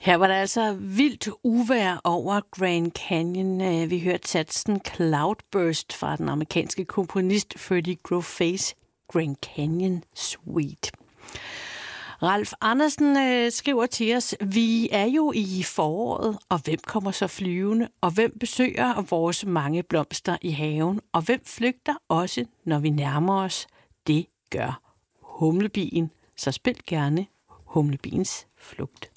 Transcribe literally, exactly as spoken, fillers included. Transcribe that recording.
Her var der altså vildt uvejr over Grand Canyon. Vi hørte satsen Cloudburst fra den amerikanske komponist Freddie Groface Grand Canyon Suite. Ralf Andersen øh, skriver til os, vi er jo i foråret, og hvem kommer så flyvende, og hvem besøger vores mange blomster i haven, og hvem flygter også, når vi nærmer os? Det gør humlebien, så spil gerne Humlebiens flugt.